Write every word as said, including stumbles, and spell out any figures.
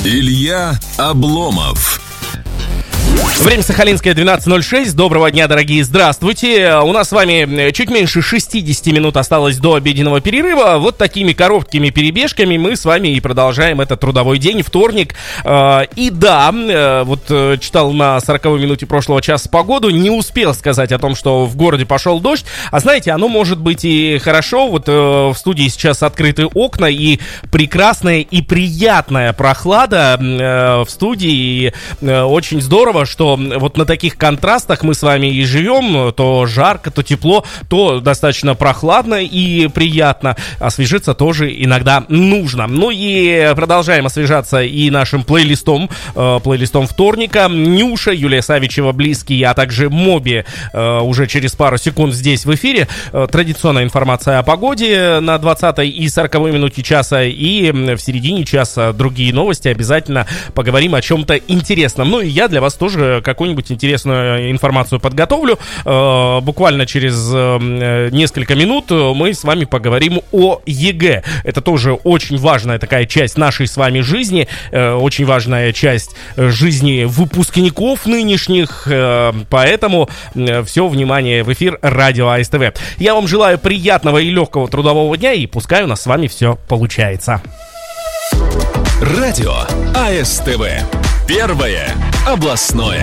Илья Обломов. Время сахалинское, двенадцать ноль шесть. Доброго дня, дорогие, здравствуйте. У нас с вами чуть меньше шестьдесят минут осталось до обеденного перерыва. Вот такими короткими перебежками мы с вами и продолжаем этот трудовой день, вторник. И да, вот читал на сороковой минуте прошлого часа погоду, не успел сказать о том, что в городе пошел дождь. А знаете, оно может быть и хорошо. Вот в студии сейчас открыты окна, и прекрасная и приятная прохлада в студии. И очень здорово, что вот на таких контрастах мы с вами и живем. То жарко, то тепло, то достаточно прохладно и приятно. Освежиться тоже иногда нужно. Ну и продолжаем освежаться и нашим плейлистом, э, плейлистом вторника. Нюша, Юлия Савичева, Близкий, а также Моби э, уже через пару секунд здесь в эфире. Э, традиционная информация о погоде на двадцатой и сороковой минуте часа, и в середине часа другие новости. Обязательно поговорим о чем-то интересном. Ну и я для вас тоже какую-нибудь интересную информацию подготовлю. Э, буквально через э, несколько минут мы с вами поговорим о ЕГЭ. Это тоже очень важная такая часть нашей с вами жизни, э, очень важная часть жизни выпускников нынешних, э, поэтому э, все внимание в эфир радио АСТВ. Я вам желаю приятного и легкого трудового дня, и пускай у нас с вами все получается. Радио АСТВ. Первое областное.